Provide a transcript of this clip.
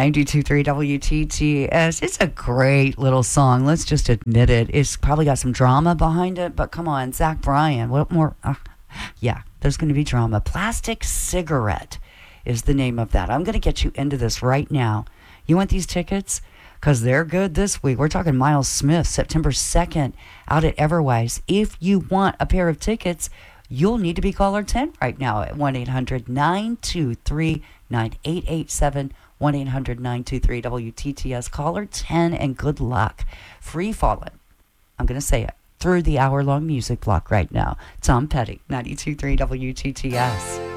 92.3 WTTS. It's a great little song. Let's just admit it. It's probably got some drama behind it, but come on, Zach Bryan. What more? Yeah, there's going to be drama. Plastic Cigarette is the name of that. I'm going to get you into this right now. You want these tickets? Because they're good this week. We're talking Miles Smith, September 2nd, out at Everwise. If you want a pair of tickets, you'll need to be caller 10 right now at 1-800-923-9887, 1-800-923-WTTS. Caller 10, and good luck. Free Fallin'. I'm going to say it. Through the hour-long music block right now. Tom Petty, 92.3 WTTS.